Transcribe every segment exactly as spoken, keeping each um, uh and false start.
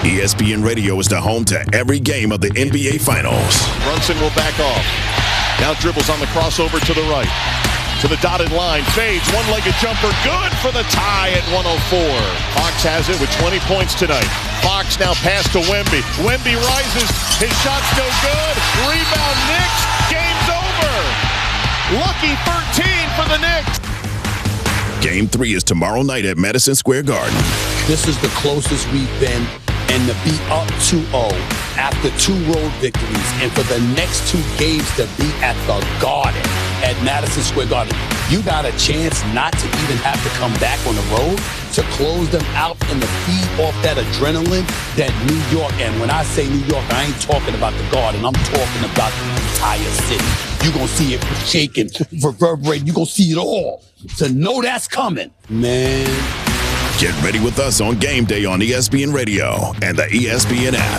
E S P N Radio is the home to every game of the N B A Finals. Brunson will back off. Now dribbles on the crossover to the right. To the dotted line. Fades. One-legged jumper. Good for the tie at one oh four. Hawks has it with twenty points tonight. Fox now pass to Wemby. Wemby rises. His shot's no good. Rebound Knicks. Game's over. Lucky thirteen for the Knicks. Game three is tomorrow night at Madison Square Garden. This is the closest we've been, and to be up two oh after two road victories, and for the next two games to be at the Garden, at Madison Square Garden, you got a chance not to even have to come back on the road to close them out and to feed off that adrenaline that New York, and when I say New York, I ain't talking about the Garden, I'm talking about the entire city. You're going to see it shaking, reverberating, you're going to see it all. To know that's coming, man. Get ready with us on game day on E S P N Radio and the E S P N app.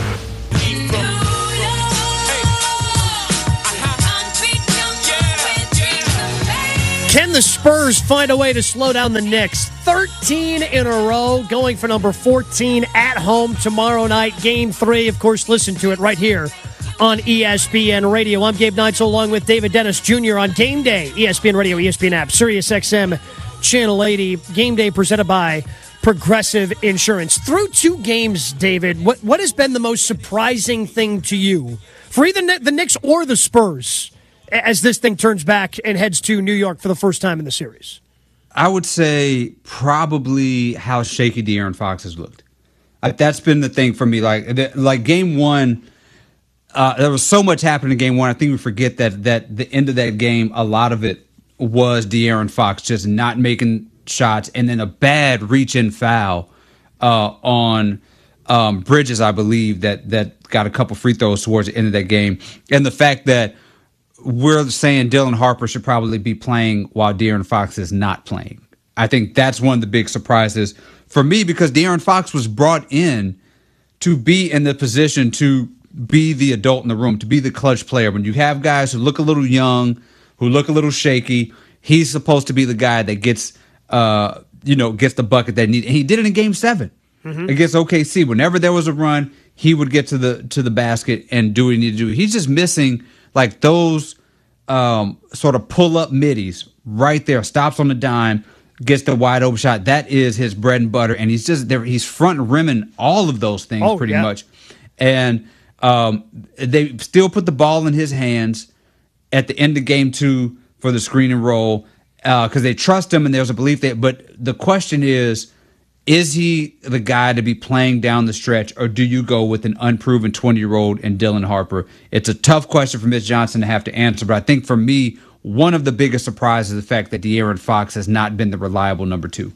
Can the Spurs find a way to slow down the Knicks? thirteen in a row, going for number fourteen at home tomorrow night. Game three, of course, listen to it right here on E S P N Radio. I'm Gabe Neitzel along with David Dennis Junior on Game Day, E S P N Radio, E S P N app, Sirius X M, Channel eighty. Game Day presented by Progressive Insurance. Through two games, David, what, what has been the most surprising thing to you for either the Knicks or the Spurs as this thing turns back and heads to New York for the first time in the series? I would say probably how shaky De'Aaron Fox has looked. Uh, that's been the thing for me. Like, the, like game one, uh, there was so much happening in game one. I think we forget that that the end of that game, a lot of it was De'Aaron Fox just not making shots, and then a bad reach-in foul uh, on um, Bridges, I believe, that that got a couple free throws towards the end of that game. And the fact that we're saying Dylan Harper should probably be playing while De'Aaron Fox is not playing. I think that's one of the big surprises for me, because De'Aaron Fox was brought in to be in the position to be the adult in the room, to be the clutch player. When you have guys who look a little young, who look a little shaky, he's supposed to be the guy that gets, uh, you know, gets the bucket that need. And he did it in Game Seven mm-hmm. against O K C. Whenever there was a run, he would get to the to the basket and do what he needed to do. He's just missing like those um, sort of pull up middies right there. Stops on the dime, gets the wide open shot. That is his bread and butter, and he's just there. He's front rimming all of those things oh, pretty yeah. much, and um, they still put the ball in his hands at the end of game two for the screen and roll because uh, they trust him and there's a belief that. But the question is, is he the guy to be playing down the stretch, or do you go with an unproven twenty-year-old and Dylan Harper? It's a tough question for Mitch Johnson to have to answer, but I think for me, one of the biggest surprises is the fact that De'Aaron Fox has not been the reliable number two.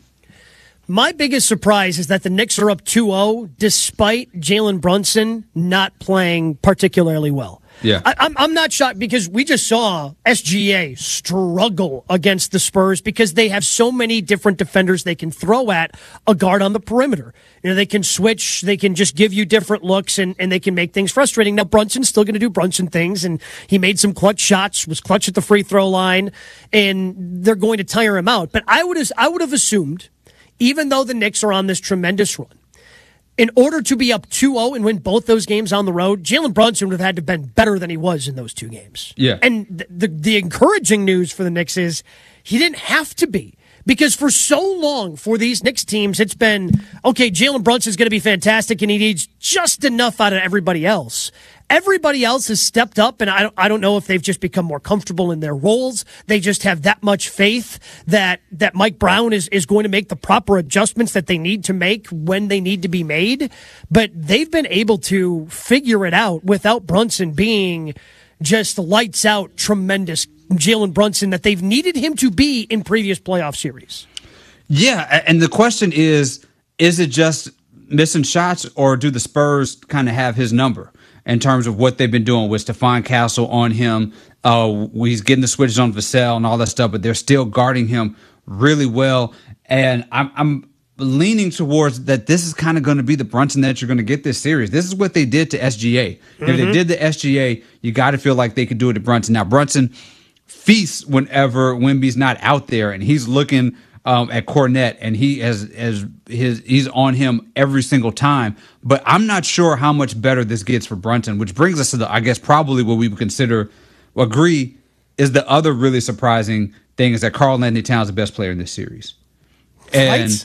My biggest surprise is that the Knicks are up two oh despite Jalen Brunson not playing particularly well. Yeah, I, I'm I'm not shocked because we just saw S G A struggle against the Spurs because they have so many different defenders they can throw at a guard on the perimeter. You know, they can switch, they can just give you different looks, and, and they can make things frustrating. Now, Brunson's still going to do Brunson things, and he made some clutch shots, was clutch at the free throw line, and they're going to tire him out. But I would have, I would have assumed, even though the Knicks are on this tremendous run, in order to be up two oh and win both those games on the road, Jalen Brunson would have had to have been better than he was in those two games. Yeah. And the, the, the encouraging news for the Knicks is he didn't have to be. Because for so long for these Knicks teams, it's been, okay, Jalen Brunson's going to be fantastic and he needs just enough out of everybody else. Everybody else has stepped up, and I don't, I don't know if they've just become more comfortable in their roles. They just have that much faith that, that Mike Brown is, is going to make the proper adjustments that they need to make when they need to be made. But they've been able to figure it out without Brunson being just lights out tremendous Jalen Brunson that they've needed him to be in previous playoff series. Yeah, and the question is, is it just missing shots, or do the Spurs kind of have his number in terms of what they've been doing with Stephon Castle on him? Uh, he's getting the switches on Vassell and all that stuff, but they're still guarding him really well. And I'm, I'm leaning towards that this is kind of going to be the Brunson that you're going to get this series. This is what they did to S G A. Mm-hmm. If they did the S G A, you got to feel like they could do it to Brunson. Now, Brunson feasts whenever Wemby's not out there, and he's looking um, at Cornet, and he has as his he's on him every single time. But I'm not sure how much better this gets for Brunson, which brings us to the I guess probably what we would consider agree is the other really surprising thing is that Karl-Anthony Towns is the best player in this series, and. Right?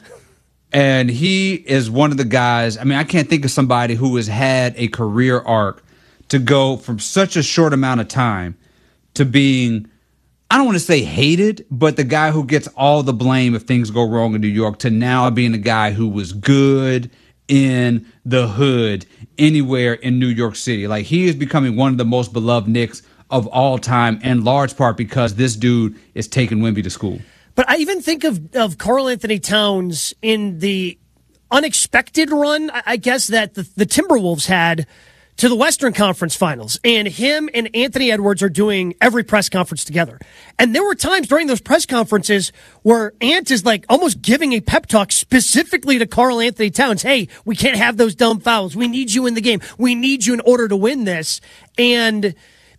And he is one of the guys. I mean, I can't think of somebody who has had a career arc to go from such a short amount of time to being, I don't want to say hated, but the guy who gets all the blame if things go wrong in New York to now being a guy who was good in the hood anywhere in New York City. Like, he is becoming one of the most beloved Knicks of all time, in large part because this dude is taking Wemby to school. But I even think of, of Karl-Anthony Towns in the unexpected run, I guess, that the, the Timberwolves had to the Western Conference Finals. And him and Anthony Edwards are doing every press conference together. And there were times during those press conferences where Ant is like almost giving a pep talk specifically to Karl-Anthony Towns. Hey, we can't have those dumb fouls. We need you in the game. We need you in order to win this. And...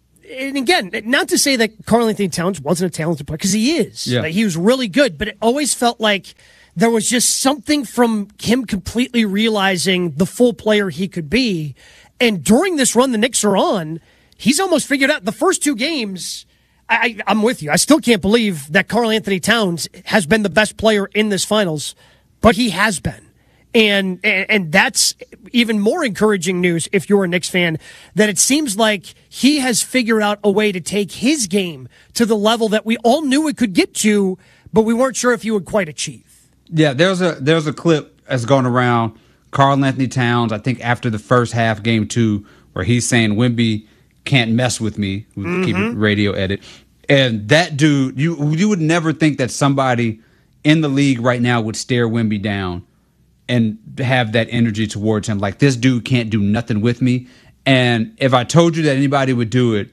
And again, not to say that Karl-Anthony Towns wasn't a talented player, because he is. Yeah. Like, he was really good, but it always felt like there was just something from him completely realizing the full player he could be. And during this run the Knicks are on, he's almost figured out the first two games. I, I'm with you. I still can't believe that Karl-Anthony Towns has been the best player in this finals, but he has been. And, and and that's even more encouraging news if you're a Knicks fan, that it seems like he has figured out a way to take his game to the level that we all knew it could get to, but we weren't sure if he would quite achieve. Yeah, there's a there's a clip that's going around Karl-Anthony Towns, I think after the first half, game two, where he's saying Wemby can't mess with me, with mm-hmm. the keep it radio edit. And that dude, you you would never think that somebody in the league right now would stare Wemby down and have that energy towards him. Like, this dude can't do nothing with me. And if I told you that anybody would do it,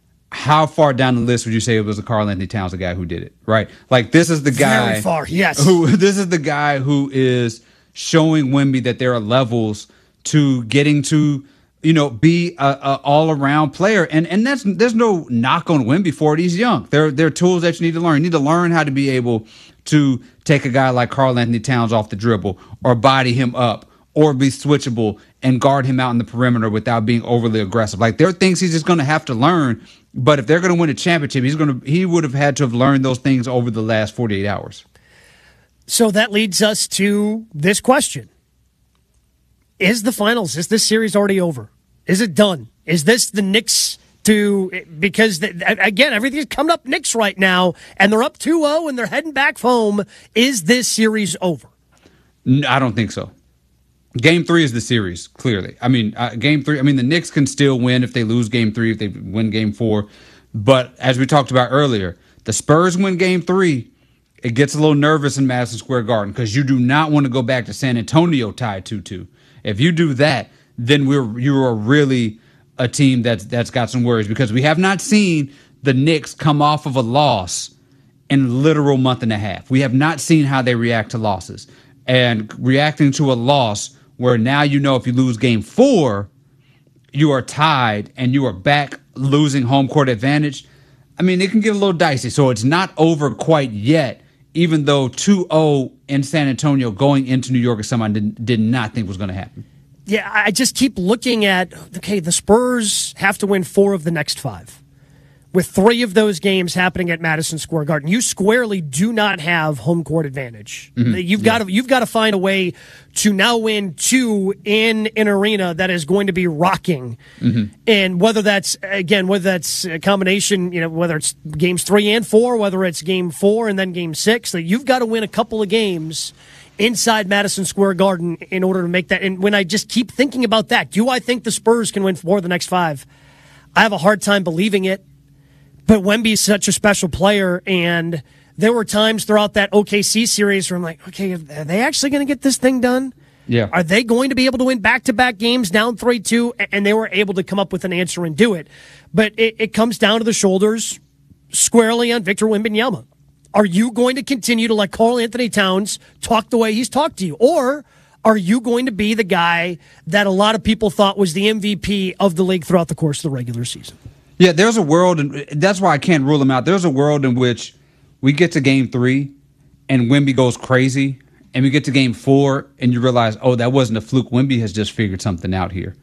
how far down the list would you say it was a Karl-Anthony Towns, the guy who did it, right? Like, this is the guy. Very far, yes. Who, this is the guy who is showing Wemby that there are levels to getting to, you know, be a, a all-around player. And and that's there's no knock on Wemby for it. He's young. There, there are tools that you need to learn. You need to learn how to be able to take a guy like Karl-Anthony Towns off the dribble or body him up or be switchable and guard him out in the perimeter without being overly aggressive. Like, there are things he's just going to have to learn, but if they're going to win a championship, he's going to he would have had to have learned those things over the last forty-eight hours. So that leads us to this question. Is the finals, is this series already over? Is it done? Is this the Knicks to, because, the, again, everything's coming up Knicks right now, and they're up two oh, and they're heading back home. Is this series over? I don't think so. Game three is the series, clearly. I mean, uh, game three, I mean, the Knicks can still win if they lose game three, if they win game four. But as we talked about earlier, the Spurs win game three, it gets a little nervous in Madison Square Garden because you do not want to go back to San Antonio tied two two. If you do that, then we're you're really a team that's that's got some worries, because we have not seen the Knicks come off of a loss in a literal month and a half. We have not seen how they react to losses. And reacting to a loss where now you know if you lose game four, you are tied and you are back losing home court advantage, I mean, it can get a little dicey. So it's not over quite yet, even though two oh in San Antonio going into New York is something I did, did not think was going to happen. Yeah, I just keep looking at, okay, the Spurs have to win four of the next five. With three of those games happening at Madison Square Garden, you squarely do not have home court advantage. Mm-hmm. You've yeah. got to you've got to find a way to now win two in an arena that is going to be rocking. Mm-hmm. And whether that's, again, whether that's a combination, you know, whether it's games three and four, whether it's game four and then game six, that you've got to win a couple of games inside Madison Square Garden in order to make that. And when I just keep thinking about that, do I think the Spurs can win four of the next five? I have a hard time believing it. But Wemby is such a special player, and there were times throughout that O K C series where I'm like, okay, are they actually going to get this thing done? Yeah. Are they going to be able to win back-to-back games down three two? And they were able to come up with an answer and do it. But it, it comes down to the shoulders squarely on Victor Wembanyama. Are you going to continue to let Karl-Anthony Towns talk the way he's talked to you? Or are you going to be the guy that a lot of people thought was the M V P of the league throughout the course of the regular season? Yeah, there's a world, and that's why I can't rule them out. There's a world in which we get to game three, and Wemby goes crazy, and we get to game four, and you realize, oh, that wasn't a fluke. Wemby has just figured something out here.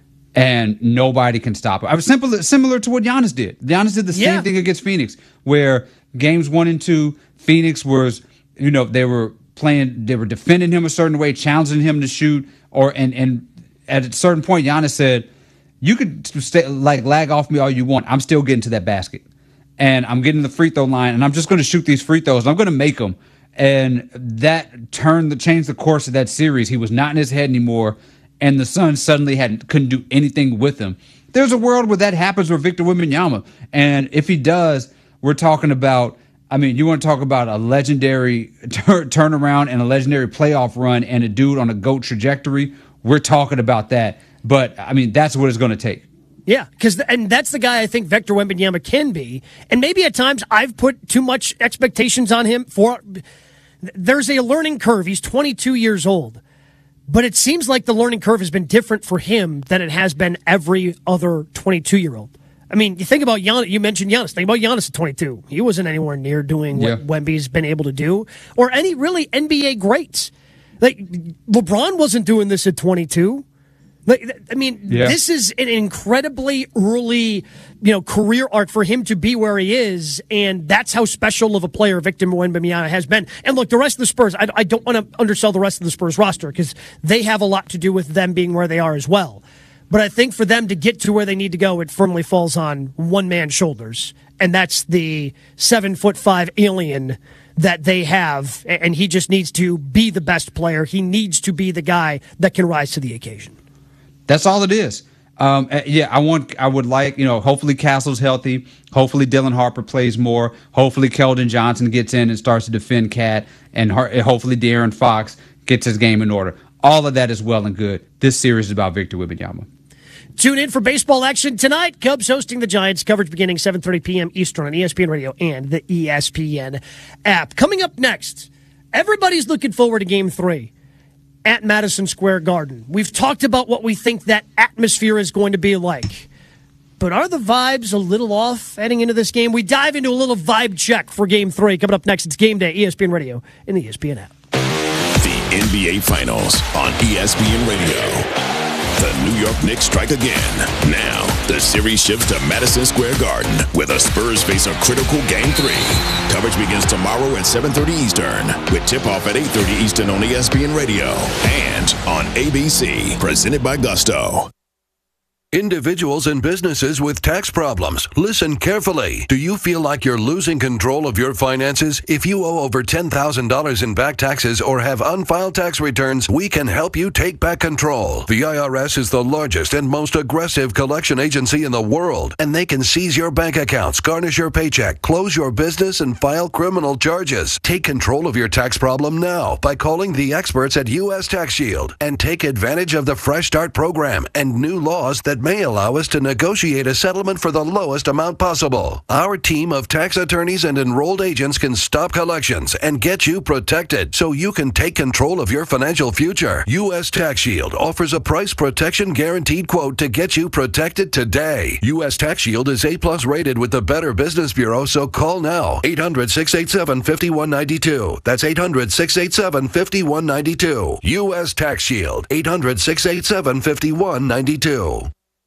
And nobody can stop it. I was simple, similar to what Giannis did. Giannis did the same yeah. thing against Phoenix, where games one and two, Phoenix was, you know, they were playing, they were defending him a certain way, challenging him to shoot, or and and at a certain point, Giannis said, "You could stay, like lag off me all you want. I'm still getting to that basket, and I'm getting to the free throw line, and I'm just going to shoot these free throws. And I'm going to make them." And that turned the changed the course of that series. He was not in his head anymore. And the Suns suddenly had couldn't do anything with him. There's a world where that happens with Victor Wembanyama. And if he does, we're talking about, I mean, you want to talk about a legendary tur- turnaround and a legendary playoff run and a dude on a GOAT trajectory. We're talking about that. But, I mean, that's what it's going to take. Yeah, because and that's the guy I think Victor Wembanyama can be. And maybe at times I've put too much expectations on him. For There's a learning curve. He's twenty-two years old. But it seems like the learning curve has been different for him than it has been every other twenty-two-year-old. I mean, you think about Giannis. You mentioned Giannis. Think about Giannis at twenty-two. He wasn't anywhere near doing what yeah. Wemby's been able to do, or any really N B A greats. Like LeBron wasn't doing this at twenty-two. Like, I mean, yeah. this is an incredibly early, you know, career arc for him to be where he is, and that's how special of a player Victor Wembanyama has been. And look, the rest of the Spurs, I, I don't want to undersell the rest of the Spurs roster because they have a lot to do with them being where they are as well. But I think for them to get to where they need to go, it firmly falls on one man's shoulders, and that's the seven foot five alien that they have, and he just needs to be the best player. He needs to be the guy that can rise to the occasion. That's all it is. Um, yeah, I want. I would like, you know, hopefully Castle's healthy. Hopefully Dylan Harper plays more. Hopefully Keldon Johnson gets in and starts to defend Cat. And hopefully De'Aaron Fox gets his game in order. All of that is well and good. This series is about Victor Wembanyama. Tune in for baseball action tonight. Cubs hosting the Giants. Coverage beginning seven thirty p.m. Eastern on E S P N Radio and the E S P N app. Coming up next, everybody's looking forward to Game three. At Madison Square Garden. We've talked about what we think that atmosphere is going to be like. But are the vibes a little off heading into this game? We dive into a little vibe check for Game three. Coming up next, it's Game Day, E S P N Radio and the E S P N app. The N B A Finals on E S P N Radio. The New York Knicks strike again. Now, the series shifts to Madison Square Garden, where the Spurs face a critical Game three. Coverage begins tomorrow at seven thirty Eastern, with tip-off at eight thirty Eastern on E S P N Radio and on A B C, presented by Gusto. Individuals and businesses with tax problems, listen carefully. Do you feel like you're losing control of your finances? If you owe over ten thousand dollars in back taxes or have unfiled tax returns, we can help you take back control. The I R S is the largest and most aggressive collection agency in the world, and they can seize your bank accounts, garnish your paycheck, close your business, and file criminal charges. Take control of your tax problem now by calling the experts at U S Tax Shield and take advantage of the Fresh Start program and new laws that may allow us to negotiate a settlement for the lowest amount possible. Our team of tax attorneys and enrolled agents can stop collections and get you protected so you can take control of your financial future. U S Tax Shield offers a price protection guaranteed quote to get you protected today. U S Tax Shield is A plus rated with the Better Business Bureau, so call now. eight hundred, six eight seven, five one nine two. That's eight hundred, six eight seven, five one nine two. U S Tax Shield. eight hundred, six eight seven, five one nine two.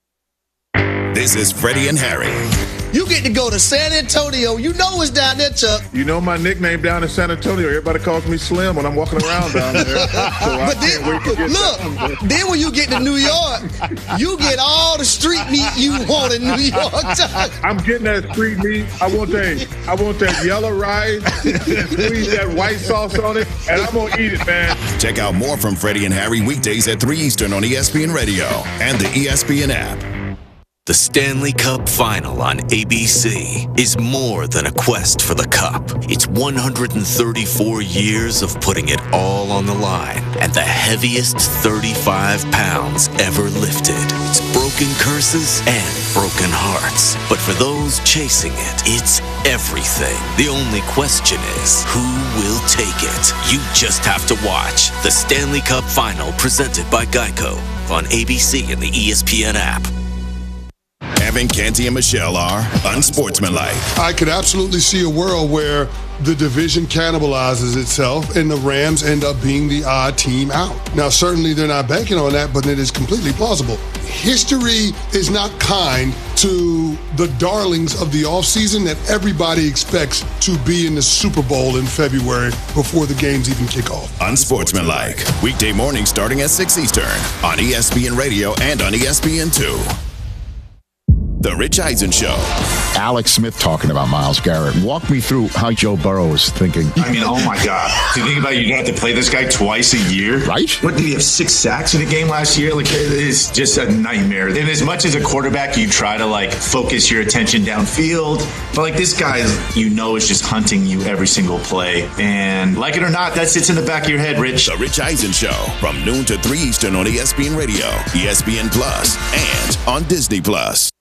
This is Freddie and Harry. You get to go to San Antonio. You know it's down there, Chuck. You know my nickname down in San Antonio. Everybody calls me Slim when I'm walking around down there. So but then, look, then when you get to New York, you get all the street meat you want in New York, Chuck. I'm getting that street meat. I want that. I want that yellow rice. Squeeze that white sauce on it, and I'm gonna eat it, man. Check out more from Freddie and Harry weekdays at three Eastern on E S P N Radio and the E S P N app. The Stanley Cup Final on A B C is more than a quest for the cup. It's one hundred thirty-four years of putting it all on the line and the heaviest thirty-five pounds ever lifted. It's broken curses and broken hearts. But for those chasing it, it's everything. The only question is, who will take it? You just have to watch the Stanley Cup Final presented by Geico on A B C and the E S P N app. Kevin, Canty, and Michelle are unsportsmanlike. I could absolutely see a world where the division cannibalizes itself and the Rams end up being the odd team out. Now, certainly they're not banking on that, but it is completely plausible. History is not kind to the darlings of the offseason that everybody expects to be in the Super Bowl in February before the games even kick off. Unsportsmanlike. Weekday mornings starting at six Eastern on E S P N Radio and on E S P N two. The Rich Eisen Show. Alex Smith talking about Myles Garrett. Walk me through how Joe Burrow is thinking. I mean, oh my God. Do you think about it, you're going to have to play this guy twice a year? Right? What, did he have six sacks in a game last year? Like, it's just a nightmare. And as much as a quarterback, you try to, like, focus your attention downfield. But, like, this guy, you know, is just hunting you every single play. And, like it or not, that sits in the back of your head, Rich. The Rich Eisen Show from noon to three Eastern on E S P N Radio, E S P N Plus, and on Disney Plus.